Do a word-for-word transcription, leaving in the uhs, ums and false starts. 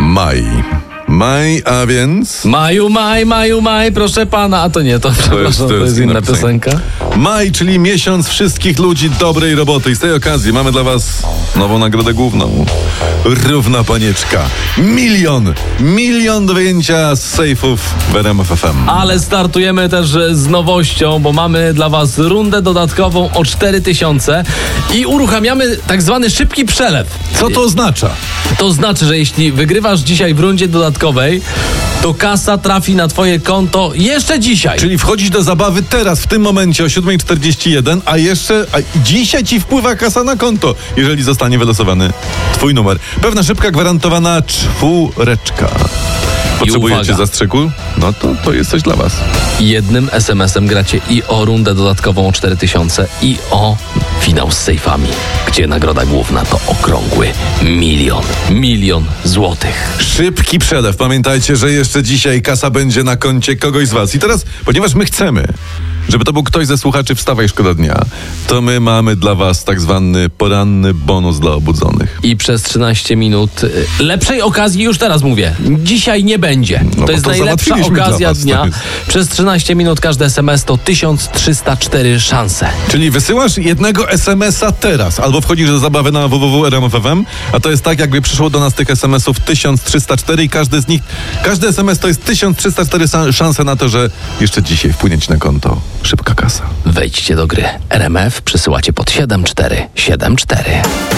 Maj. Maj, a więc... Maju, maj, maju, maj, proszę pana. A to nie, to, to, jest, to jest inna piosenka. Maj, czyli miesiąc wszystkich ludzi dobrej roboty. I z tej okazji mamy dla was nową nagrodę główną. Równa panieczka. Milion. Milion do wyjęcia z sejfów w R M F F M. Ale startujemy też z nowością, bo mamy dla was rundę dodatkową o cztery tysiące i uruchamiamy tak zwany szybki przelew. Co to oznacza? To znaczy, że jeśli wygrywasz dzisiaj w rundzie dodatkowej, to kasa trafi na twoje konto jeszcze dzisiaj. Czyli wchodzisz do zabawy teraz, w tym momencie o siódma czterdzieści jeden, a jeszcze a dzisiaj ci wpływa kasa na konto, jeżeli zostanie wylosowany twój numer. Pewna szybka, gwarantowana czwóreczka. Potrzebujecie zastrzyku? No to, to jest coś dla was. Jednym es em esem gracie i o rundę dodatkową o cztery tysiące i o finał z sejfami, gdzie nagroda główna to okrągły milion. Milion złotych. Szybki przelew. Pamiętajcie, że jeszcze dzisiaj kasa będzie na koncie kogoś z was. I teraz, ponieważ my chcemy, żeby to był ktoś ze słuchaczy Wstawaj, szkoda dnia, to my mamy dla was tak zwany poranny bonus dla obudzonych. I przez trzynaście minut y, lepszej okazji już teraz mówię. Dzisiaj nie będzie. No to jest to najlepsza okazja was, dnia. jest... Przez trzynaście minut każdy es em es to tysiąc trzysta cztery szanse. Czyli wysyłasz jednego es em esa teraz, albo wchodzisz do zabawy na w w w kropka r m f f m, a to jest tak, jakby przyszło do nas tych es em esów tysiąc trzysta cztery i każdy z nich, każdy es em es to jest tysiąc trzysta cztery szanse na to, że jeszcze dzisiaj wpłynie ci na konto szybka kasa. Wejdźcie do gry. R M F przysyłacie pod siedem cztery siedem cztery.